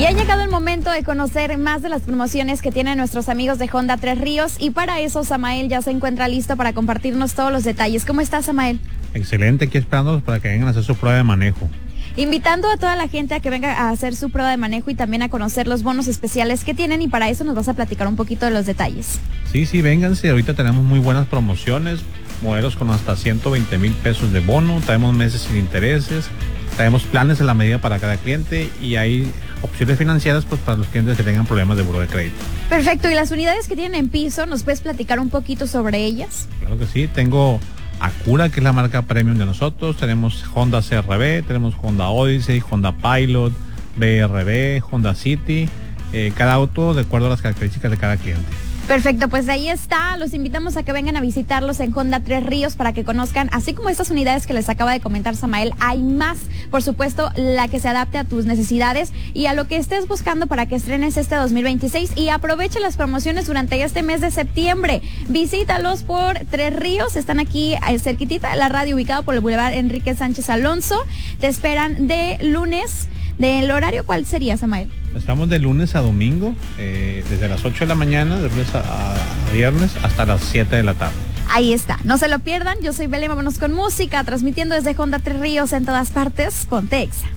ha llegado el momento de conocer más de las promociones que tienen nuestros amigos de Honda Tres Ríos y para eso Samael ya se encuentra listo para compartirnos todos los detalles. ¿Cómo estás, Samael? Excelente, aquí esperándolos para que vengan a hacer su prueba de manejo. Invitando a toda la gente a que venga a hacer su prueba de manejo y también a conocer los bonos especiales que tienen y para eso nos vas a platicar un poquito de los detalles. Sí, vénganse, ahorita tenemos muy buenas promociones, modelos con hasta 120,000 pesos de bono, traemos meses sin intereses, traemos planes a la medida para cada cliente y hay opciones financieras pues para los clientes que tengan problemas de buró de crédito. Perfecto, y las unidades que tienen en piso, ¿nos puedes platicar un poquito sobre ellas? Claro que sí, tengo Acura, que es la marca premium de nosotros, tenemos Honda CR-V, tenemos Honda Odyssey, Honda Pilot, BR-V, Honda City, cada auto de acuerdo a las características de cada cliente. Perfecto, pues ahí está, los invitamos a que vengan a visitarlos en Honda Tres Ríos para que conozcan, así como estas unidades que les acaba de comentar Samael, hay más, por supuesto, la que se adapte a tus necesidades y a lo que estés buscando para que estrenes este 2026 y aproveche las promociones durante este mes de septiembre. Visítalos por Tres Ríos, están aquí cerquitita de la radio, ubicado por el Boulevard Enrique Sánchez Alonso, te esperan de lunes. ¿Del horario cuál sería, Samael? Estamos de lunes a domingo, desde las 8 de la mañana, de lunes a viernes, hasta las 7 de la tarde. Ahí está, no se lo pierdan, yo soy Belén, vámonos con música, transmitiendo desde Honda Tres Ríos en todas partes, ponte Exa.